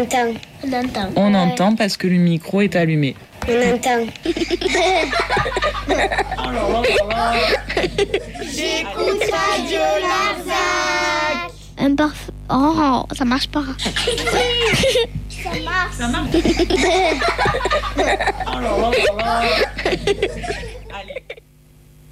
entend. On entend. On entend parce que le micro est allumé. On entend. J'écoute Radio Larzac. Un parfum. Oh, ça marche pas. Ça marche. Ça marche.